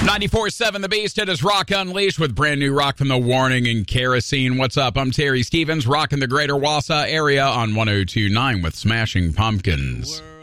94.7 The Beast. It is Rock Unleashed with brand new rock from The Warning and Kerosene. What's up? I'm Terry Stevens, rocking the greater Wausau area on 102.9 with Smashing Pumpkins.